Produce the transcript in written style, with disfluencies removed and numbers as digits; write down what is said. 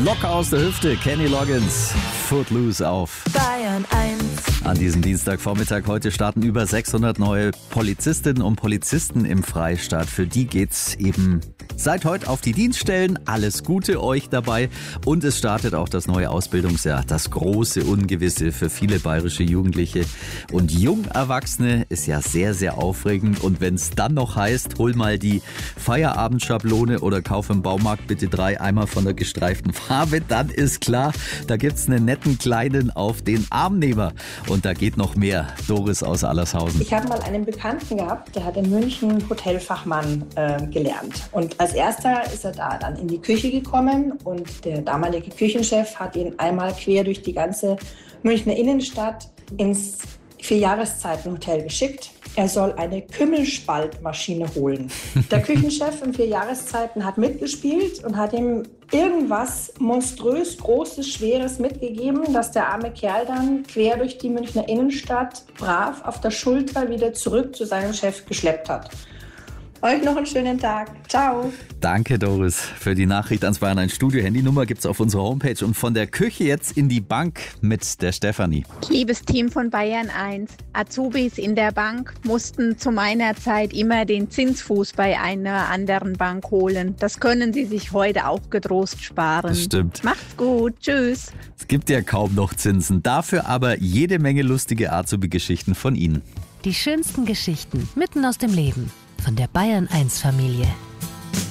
Locker aus der Hüfte, Kenny Loggins, Footloose auf Bayern 1. An diesem Dienstagvormittag heute starten über 600 neue Polizistinnen und Polizisten im Freistaat. Für die geht's eben seit heute auf die Dienststellen. Alles Gute euch dabei. Und es startet auch das neue Ausbildungsjahr. Das große Ungewisse für viele bayerische Jugendliche und Jungerwachsene ist ja sehr, sehr aufregend. Und wenn es dann noch heißt, hol mal die Feierabendschablone oder kauf im Baumarkt bitte 3 Eimer von der gestreiften Farbe, dann ist klar, da gibt's einen netten Kleinen auf den Armnehmer. Und da geht noch mehr. Doris aus Allershausen. Ich habe mal einen Bekannten gehabt, der hat in München Hotelfachmann gelernt. Und als erster ist er da dann in die Küche gekommen und der damalige Küchenchef hat ihn einmal quer durch die ganze Münchner Innenstadt ins 4-Jahreszeiten-Hotel geschickt. Er soll eine Kümmelspaltmaschine holen. Der Küchenchef in 4 Jahreszeiten hat mitgespielt und hat ihm irgendwas monströs Großes, Schweres mitgegeben, dass der arme Kerl dann quer durch die Münchner Innenstadt brav auf der Schulter wieder zurück zu seinem Chef geschleppt hat. Euch noch einen schönen Tag. Ciao. Danke, Doris, für die Nachricht ans Bayern 1 Studio. Handynummer gibt's auf unserer Homepage. Und von der Küche jetzt in die Bank mit der Stefanie. Liebes Team von Bayern 1, Azubis in der Bank mussten zu meiner Zeit immer den Zinsfuß bei einer anderen Bank holen. Das können sie sich heute auch getrost sparen. Das stimmt. Macht's gut. Tschüss. Es gibt ja kaum noch Zinsen. Dafür aber jede Menge lustige Azubi-Geschichten von Ihnen. Die schönsten Geschichten mitten aus dem Leben von der Bayern 1 Familie.